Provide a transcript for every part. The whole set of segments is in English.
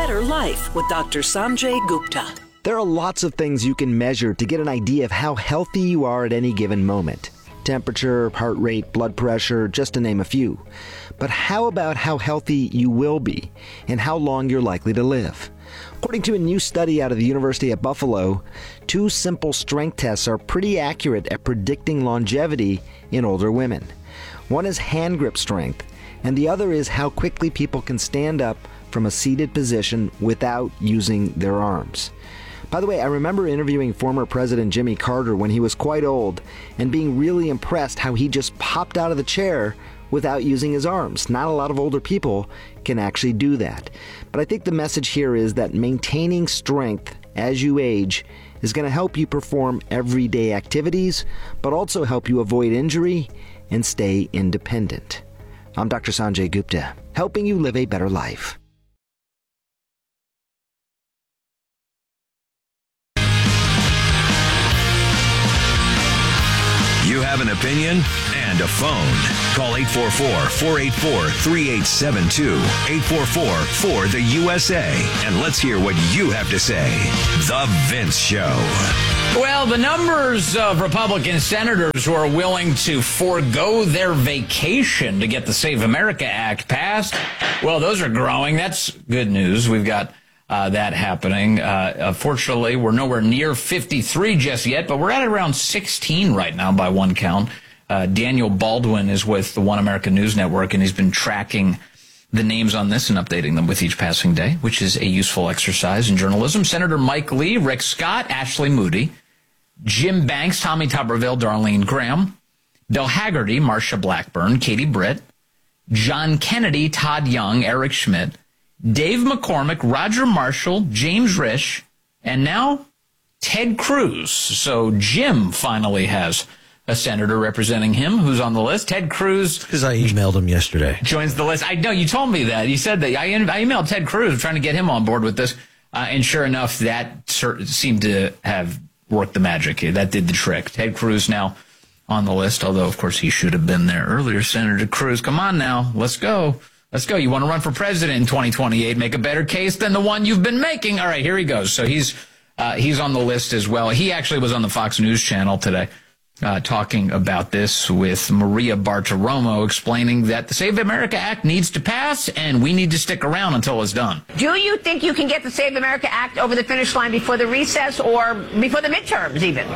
better life with Dr. Sanjay Gupta. There are lots of things you can measure to get an idea of how healthy you are at any given moment. Temperature, heart rate, blood pressure, just to name a few. But how about how healthy you will be and how long you're likely to live? According to a new study out of the University at Buffalo, 2 simple strength tests are pretty accurate at predicting longevity in older women. One is hand grip strength, and the other is how quickly people can stand up from a seated position without using their arms. By the way, I remember interviewing former President Jimmy Carter when he was quite old and being really impressed how he just popped out of the chair without using his arms. Not a lot of older people can actually do that. But I think the message here is that maintaining strength as you age is going to help you perform everyday activities, but also help you avoid injury and stay independent. I'm Dr. Sanjay Gupta, helping you live a better life. You have an opinion and a phone. Call 844-484-3872. 844-4-THE-USA. And let's hear what you have to say. The Vince Show. Well, the numbers of Republican senators who are willing to forego their vacation to get the Save America Act passed, well, those are growing. That's good news. We've got that happening. Fortunately, we're nowhere near 53 just yet, but we're at around 16 right now by one count. Daniel Baldwin is with the One America News Network, and he's been tracking the names on this and updating them with each passing day, which is a useful exercise in journalism. Senator Mike Lee, Rick Scott, Ashley Moody, Jim Banks, Tommy Tuberville, Darlene Graham, Bill Hagerty, Marsha Blackburn, Katie Britt, John Kennedy, Todd Young, Eric Schmidt, Dave McCormick, Roger Marshall, James Risch, and now Ted Cruz. So Jim finally has a senator representing him who's on the list. Ted Cruz. Because I emailed him yesterday. Joins the list. I know, you told me that. You said that. I emailed Ted Cruz trying to get him on board with this. And sure enough, that seemed to have worked the magic here. That did the trick. Ted Cruz now on the list, although, of course, he should have been there earlier. Senator Cruz, come on now. Let's go. Let's go. You want to run for president in 2028, make a better case than the one you've been making. All right, here he goes. So he's on the list as well. He actually was on the Fox News channel today talking about this with Maria Bartiromo, explaining that the Save America Act needs to pass and we need to stick around until it's done. Do you think you can get the Save America Act over the finish line before the recess or before the midterms even?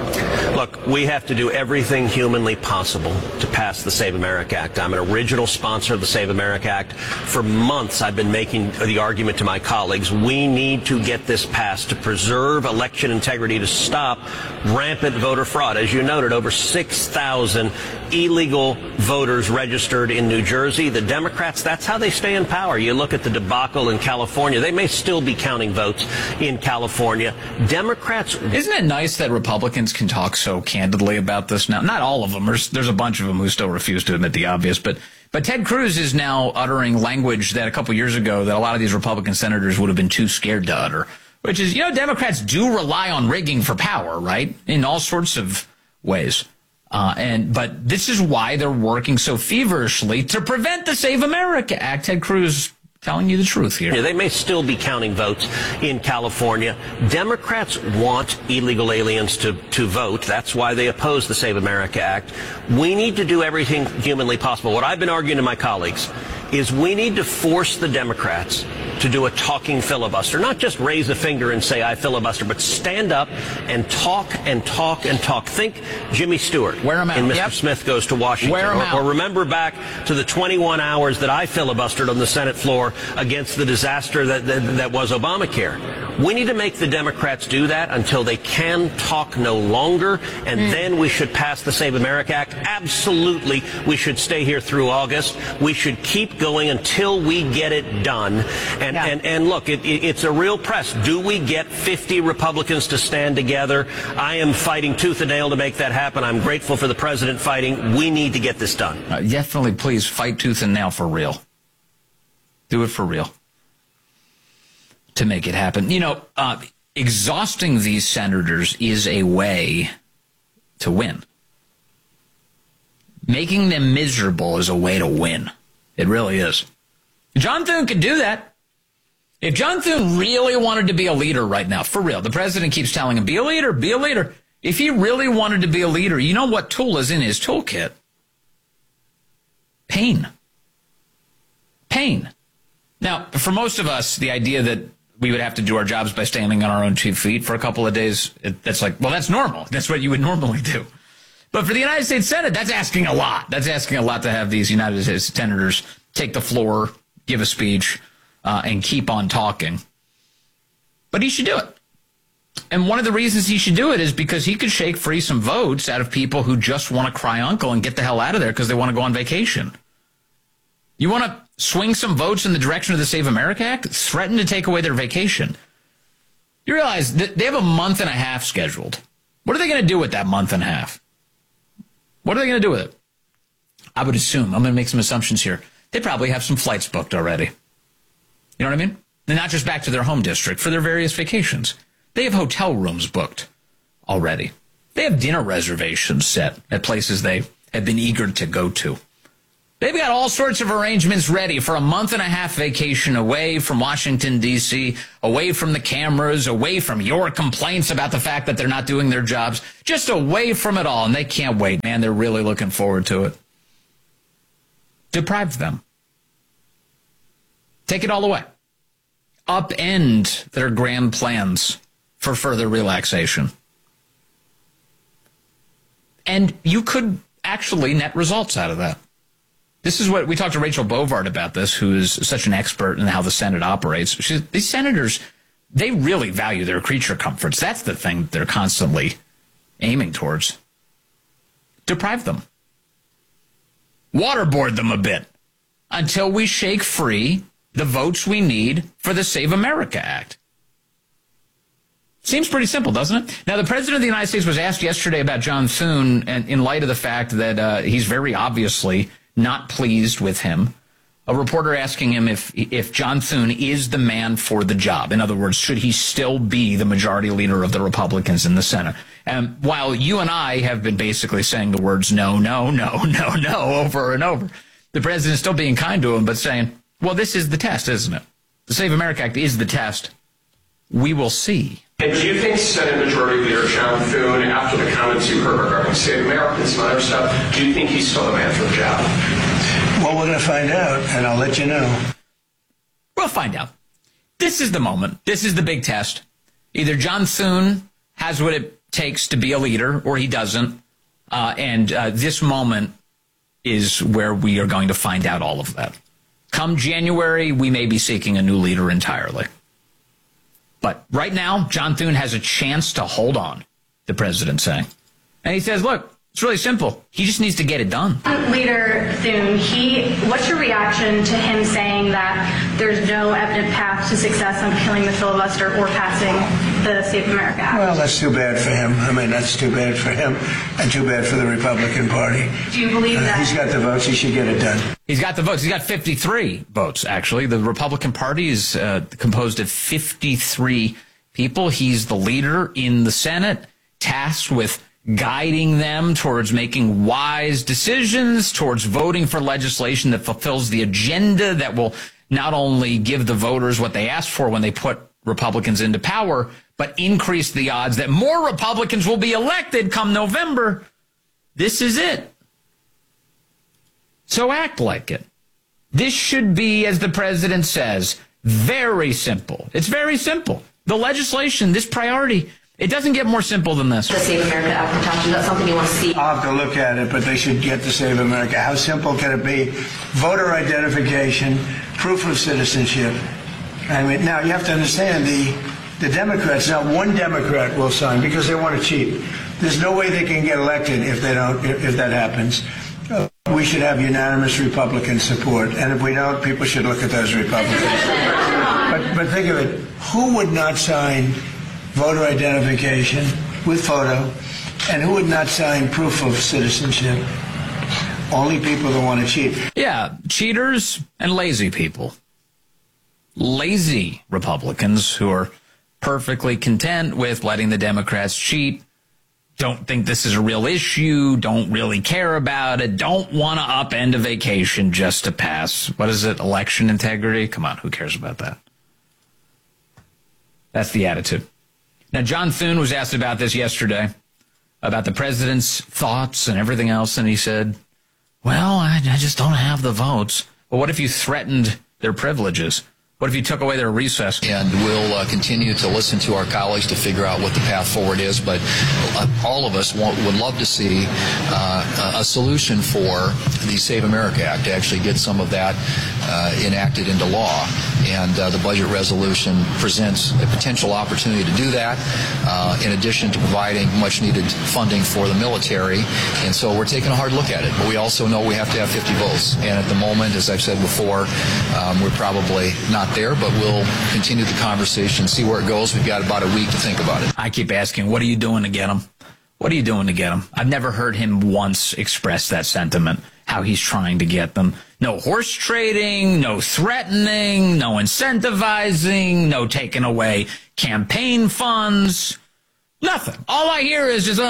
Look, we have to do everything humanly possible to pass the Save America Act. I'm an original sponsor of the Save America Act. For months, I've been making the argument to my colleagues, we need to get this passed to preserve election integrity, to stop rampant voter fraud. As you noted, over 6,000 illegal voters registered in New Jersey. The Democrats, that's how they stay in power. You look at the debacle in California. They may still be counting votes in California. Democrats... Isn't it nice that Republicans can talk so candidly about this now? Not all of them. There's a bunch of them who still refuse to admit the obvious, but Ted Cruz is now uttering language that a couple years ago that a lot of these Republican senators would have been too scared to utter, which is, Democrats do rely on rigging for power, right? In all sorts of ways. But this is why they're working so feverishly to prevent the Save America Act. Ted Cruz telling you the truth here. Yeah, they may still be counting votes in California. Democrats want illegal aliens to vote. That's why they oppose the Save America Act. We need to do everything humanly possible. What I've been arguing to my colleagues is we need to force the Democrats to do a talking filibuster, not just raise a finger and say, I filibuster, but stand up and talk and talk and talk. Think Jimmy Stewart Wear him out. in Mr. Smith Goes to Washington. Wear him out. Or remember back to the 21 hours that I filibustered on the Senate floor against the disaster that was Obamacare. We need to make the Democrats do that until they can talk no longer, and then we should pass the Save America Act. Absolutely, we should stay here through August. We should keep going until we get it done. And look, it's a real press. Do we get 50 Republicans to stand together? I am fighting tooth and nail to make that happen. I'm grateful for the president fighting. We need to get this done. Definitely, please fight tooth and nail for real. Do it for real to make it happen. Exhausting these senators is a way to win. Making them miserable is a way to win. It really is. John Thune could do that. If John Thune really wanted to be a leader right now, for real, the president keeps telling him, be a leader, be a leader. If he really wanted to be a leader, you know what tool is in his toolkit? Pain. Pain. Now, for most of us, the idea that we would have to do our jobs by standing on our own 2 feet for a couple of days, that's like, well, that's normal. That's what you would normally do. But for the United States Senate, that's asking a lot. That's asking a lot to have these United States senators take the floor, give a speech, and keep on talking. But he should do it. And one of the reasons he should do it is because he could shake free some votes out of people who just want to cry uncle and get the hell out of there because they want to go on vacation. You want to swing some votes in the direction of the Save America Act? Threaten to take away their vacation. You realize that they have a month and a half scheduled. What are they going to do with that month and a half? What are they going to do with it? I would assume, I'm going to make some assumptions here, they probably have some flights booked already. You know what I mean? And not just back to their home district, for their various vacations. They have hotel rooms booked already. They have dinner reservations set at places they have been eager to go to. They've got all sorts of arrangements ready for a month and a half vacation away from Washington, D.C., away from the cameras, away from your complaints about the fact that they're not doing their jobs, just away from it all. And they can't wait, man. They're really looking forward to it. Deprive them. Take it all away. Upend their grand plans for further relaxation. And you could actually net results out of that. This is what we talked to Rachel Bovard about this, who is such an expert in how the Senate operates. These senators, they really value their creature comforts. That's the thing they're constantly aiming towards. Deprive them. Waterboard them a bit until we shake free the votes we need for the Save America Act. Seems pretty simple, doesn't it? Now, the President of the United States was asked yesterday about John Thune, and in light of the fact that he's very obviously not pleased with him. A reporter asking him if John Thune is the man for the job. In other words, should he still be the majority leader of the Republicans in the Senate? And while you and I have been basically saying the words no, no, no, no, no over and over, the president's still being kind to him, but saying, well, this is the test, isn't it? The Save America Act is the test. We will see. And do you think Senate Majority Leader John Thune, after the comments you heard regarding Save America and some other stuff, do you think he's still the man for the job? Well, we're going to find out, and I'll let you know. We'll find out. This is the moment. This is the big test. Either John Thune has what it takes to be a leader, or he doesn't. And this moment is where we are going to find out all of that. Come January, we may be seeking a new leader entirely. But right now, John Thune has a chance to hold on, the president's saying. And he says, look, it's really simple. He just needs to get it done. Leader Thune, what's your reaction to him saying that there's no evident path to success on killing the filibuster or passing the Save America Act? Well, that's too bad for him. I mean, that's too bad for him and too bad for the Republican Party. Do you believe that? He's got the votes. He should get it done. He's got the votes. He's got 53 votes, actually. The Republican Party is composed of 53 people. He's the leader in the Senate, tasked with guiding them towards making wise decisions, towards voting for legislation that fulfills the agenda that will not only give the voters what they asked for when they put Republicans into power, but increase the odds that more Republicans will be elected come November. This is it. So act like it. This should be, as the president says, very simple. It's very simple. The legislation, this priority, it doesn't get more simple than this. The Save America Act attached, is that something you want to see? I'll have to look at it, but they should get the Save America. How simple can it be? Voter identification, proof of citizenship. I mean, now you have to understand the Democrats, not one Democrat will sign because they want to cheat. There's no way they can get elected if that happens. We should have unanimous Republican support, and if we don't, people should look at those Republicans. But think of it, who would not sign voter identification with photo, and who would not sign proof of citizenship? Only people that want to cheat. Yeah, cheaters and lazy people. Lazy Republicans who are perfectly content with letting the Democrats cheat, don't think this is a real issue, don't really care about it, don't want to upend a vacation just to pass, what is it, election integrity? Come on, who cares about that? That's the attitude. Now, John Thune was asked about this yesterday, about the president's thoughts and everything else, and he said, well, I just don't have the votes. Well, what if you threatened their privileges? What if you took away their recess? And we'll continue to listen to our colleagues to figure out what the path forward is. But all of us would love to see a solution for the Save America Act, to actually get some of that enacted into law. And the budget resolution presents a potential opportunity to do that, in addition to providing much-needed funding for the military. And so we're taking a hard look at it. But we also know we have to have 50 votes. And at the moment, as I've said before, we're probably not there, but we'll continue the conversation, see where it goes. We've got about a week to think about it. I keep asking, what are you doing to get him? What are you doing to get him? I've never heard him once express that sentiment, how he's trying to get them. No horse trading, no threatening, no incentivizing, no taking away campaign funds. Nothing. All I hear is just,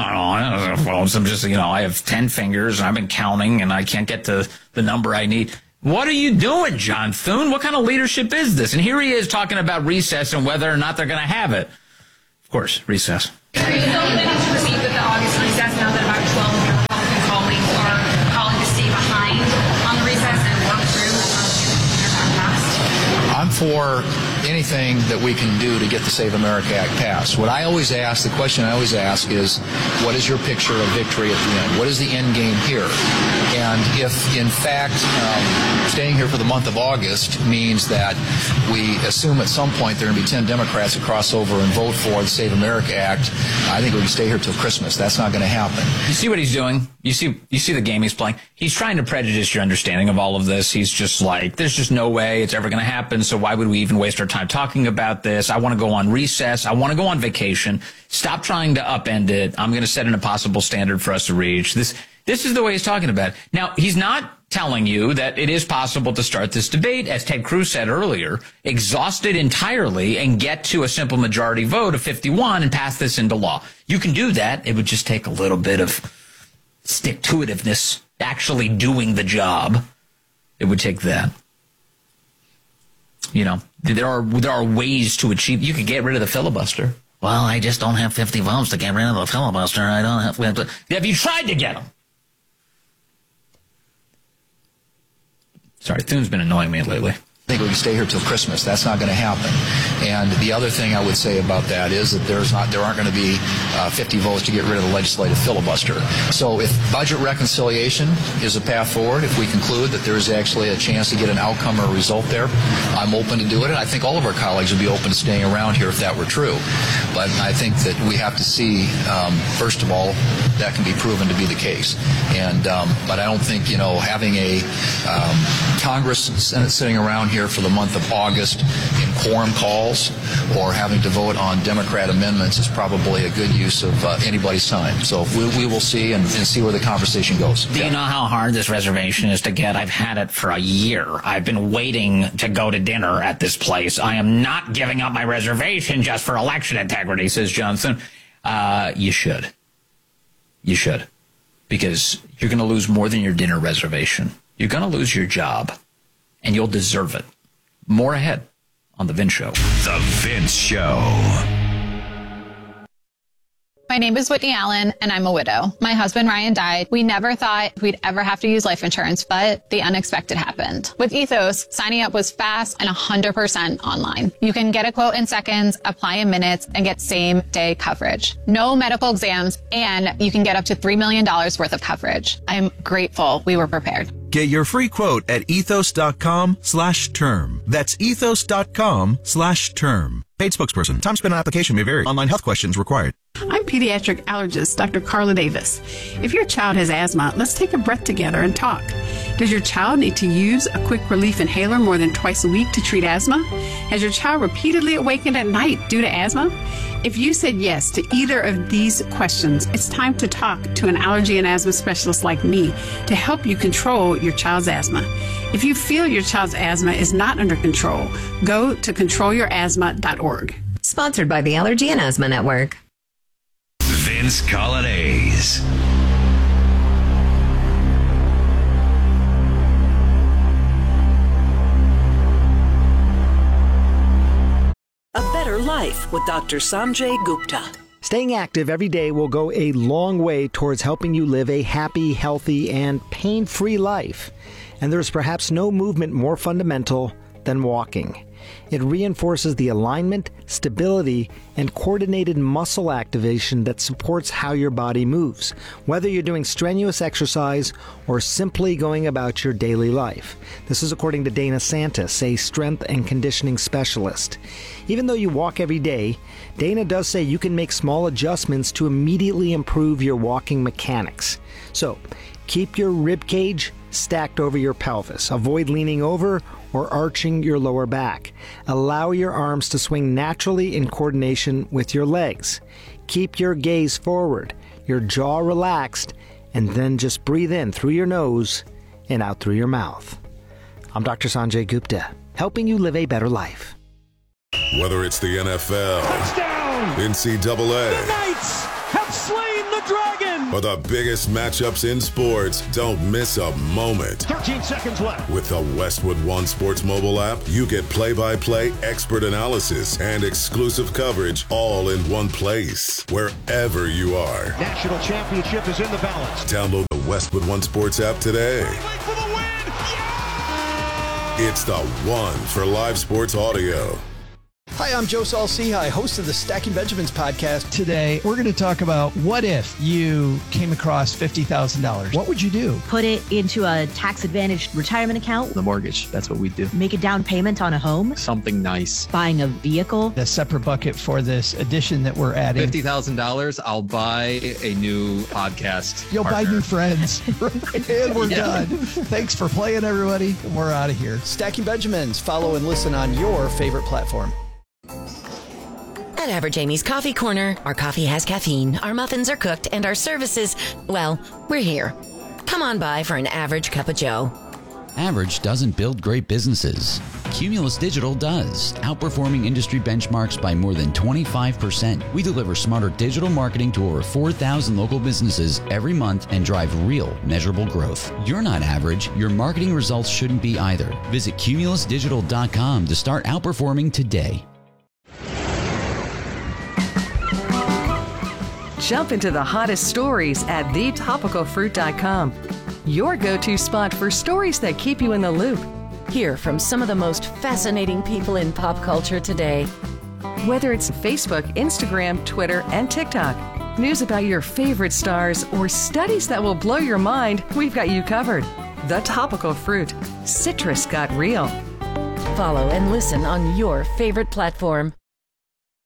I don't know. I'm just, I have 10 fingers and I've been counting and I can't get to the number I need. What are you doing, John Thune? What kind of leadership is this? And here he is talking about recess and whether or not they're going to have it. Of course, recess. Are you still planning to proceed with the August recess now that about 12 of your Republican colleagues are calling to stay behind on the recess and work through their passed? I'm for anything that we can do to get the Save America Act passed. What I always ask, the question I always ask is, what is your picture of victory at the end? What is the end game here? And if, in fact, staying here for the month of August means that we assume at some point there are going to be 10 Democrats that cross over and vote for the Save America Act, I think we can stay here till Christmas. That's not going to happen. You see what he's doing? You see the game he's playing? He's trying to prejudice your understanding of all of this. He's just like, there's just no way it's ever going to happen, so why would we even waste our time talking about this? I want to go on recess. I want to go on vacation. Stop trying to upend it. I'm going to set an impossible standard for us to reach. This is the way he's talking about it. Now, he's not telling you that it is possible to start this debate, as Ted Cruz said earlier, exhaust it entirely and get to a simple majority vote of 51 and pass this into law. You can do that. It would just take a little bit of stick-to-itiveness, actually doing the job. It would take that. There are ways to achieve. You could get rid of the filibuster. Well, I just don't have 50 votes to get rid of the filibuster. I don't have. Have you tried to get them? Sorry, Thune's been annoying me lately. I think we can stay here till Christmas. That's not going to happen. And the other thing I would say about that is that there aren't going to be 50 votes to get rid of the legislative filibuster. So if budget reconciliation is a path forward, if we conclude that there is actually a chance to get an outcome or a result there, I'm open to do it. And I think all of our colleagues would be open to staying around here if that were true. But I think that we have to see, first of all, that can be proven to be the case. And but I don't think, having a Congress and Senate sitting around here for the month of August in quorum calls or having to vote on Democrat amendments is probably a good use of anybody's time. So we will see and see where the conversation goes. Do you know how hard this reservation is to get? I've had it for a year. I've been waiting to go to dinner at this place. I am not giving up my reservation just for election integrity, says Johnson. You should. You should. Because you're going to lose more than your dinner reservation. You're going to lose your job. And you'll deserve it. More ahead on The Vince Show. The Vince Show. My name is Whitney Allen, and I'm a widow. My husband, Ryan, died. We never thought we'd ever have to use life insurance, but the unexpected happened. With Ethos, signing up was fast and 100% online. You can get a quote in seconds, apply in minutes, and get same-day coverage. No medical exams, and you can get up to $3 million worth of coverage. I'm grateful we were prepared. Get your free quote at ethos.com/term. That's ethos.com/term. Paid spokesperson. Time spent on application may vary. Online health questions required. I'm pediatric allergist Dr. Carla Davis. If your child has asthma, let's take a breath together and talk. Does your child need to use a quick relief inhaler more than twice a week to treat asthma? Has your child repeatedly awakened at night due to asthma? If you said yes to either of these questions, it's time to talk to an allergy and asthma specialist like me to help you control your child's asthma. If you feel your child's asthma is not under control, go to controlyourasthma.org. Sponsored by the Allergy and Asthma Network. Vince Colonnese. A better life Life with Dr. Sanjay Gupta. Staying active every day will go a long way towards helping you live a happy, healthy, and pain-free life. And there's perhaps no movement more fundamental than walking. It reinforces the alignment, stability, and coordinated muscle activation that supports how your body moves, whether you're doing strenuous exercise or simply going about your daily life. This is according to Dana Santis, a strength and conditioning specialist. Even though you walk every day, Dana does say you can make small adjustments to immediately improve your walking mechanics. So, keep your rib cage stacked over your pelvis. Avoid leaning over or arching your lower back. Allow your arms to swing naturally in coordination with your legs. Keep your gaze forward, your jaw relaxed, and then just breathe in through your nose and out through your mouth. I'm Dr. Sanjay Gupta, helping you live a better life. Whether it's the NFL, touchdown, NCAA, the Knights have slain the dragon, or the biggest matchups in sports, don't miss a moment. 13 seconds left. With the Westwood One Sports mobile app, you get play-by-play expert analysis and exclusive coverage all in one place, wherever you are. National championship is in the balance. Download the Westwood One Sports app today. For the win! Yeah! It's the one for live sports audio. Hi, I'm Joe Saul-Sehy, host of the Stacking Benjamins podcast. Today, we're going to talk about what if you came across $50,000. What would you do? Put it into a tax-advantaged retirement account. The mortgage. That's what we do. Make a down payment on a home. Something nice. Buying a vehicle. The separate bucket for this addition that we're adding. $50,000, I'll buy a new podcast. You'll partner. buy new friends. And we're done. Thanks for playing, everybody. We're out of here. Stacking Benjamins. Follow and listen on your favorite platform. At Average Amy's Coffee Corner, our coffee has caffeine, our muffins are cooked, and our services, well, we're here. Come on by for an average cup of joe. Average doesn't build great businesses. Cumulus Digital does, outperforming industry benchmarks by more than 25%. We deliver smarter digital marketing to over 4,000 local businesses every month and drive real, measurable growth. You're not average. Your marketing results shouldn't be either. Visit cumulusdigital.com to start outperforming today. Jump into the hottest stories at thetopicalfruit.com. Your go-to spot for stories that keep you in the loop. Hear from some of the most fascinating people in pop culture today. Whether it's Facebook, Instagram, Twitter, and TikTok, news about your favorite stars, or studies that will blow your mind, we've got you covered. The Topical Fruit. Citrus got real. Follow and listen on your favorite platform.